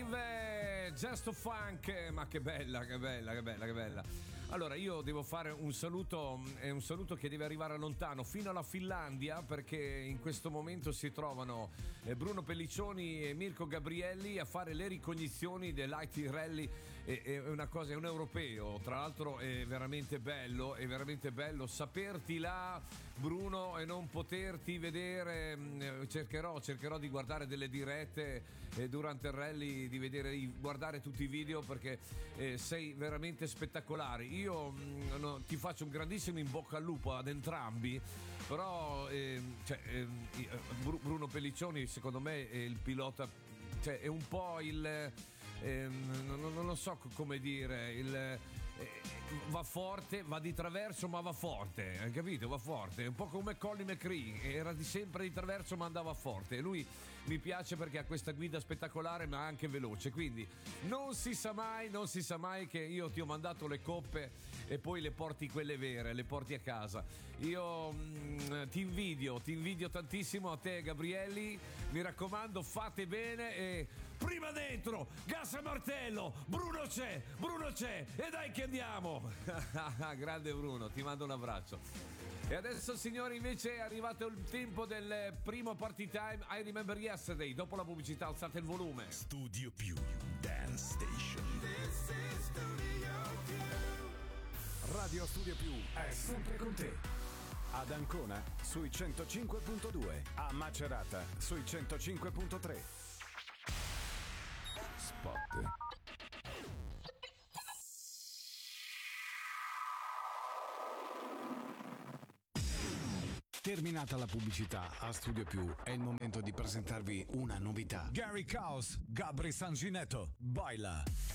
Steve, Just Funk, ma che bella, che bella, che bella, che bella. Allora io devo fare un saluto che deve arrivare lontano, fino alla Finlandia, perché in questo momento si trovano Bruno Pelliccioni e Mirko Gabrielli a fare le ricognizioni dell'IT Rally. È una cosa, è un europeo, tra l'altro è veramente bello saperti là, Bruno, e non poterti vedere. Cercherò di guardare delle dirette durante il rally, di guardare tutti i video, perché sei veramente spettacolare. Io ti faccio un grandissimo in bocca al lupo ad entrambi, però Bruno Pelliccioni secondo me è il pilota, cioè è un po' il non lo so come dire, va forte, va di traverso ma va forte, hai capito? Va forte, è un po' come Colin McRae, era di sempre di traverso ma andava forte, e lui mi piace perché ha questa guida spettacolare ma anche veloce, quindi non si sa mai che io ti ho mandato le coppe e poi le porti quelle vere, le porti a casa. Io ti invidio tantissimo, a te Gabrielli, mi raccomando, fate bene e prima dentro, gas a martello, Bruno c'è, e dai che andiamo. Grande Bruno, ti mando un abbraccio. E adesso signori invece è arrivato il tempo del primo party time, I Remember Yesterday. Dopo la pubblicità alzate il volume. Studio Più Dance Station. This is Studio Più. Radio Studio Più è sempre con te. Ad Ancona sui 105.2, a Macerata sui 105.3. Spot. Terminata la pubblicità, a Studio Più è il momento di presentarvi una novità. Gary Caos, Gabri Sanginetto, baila.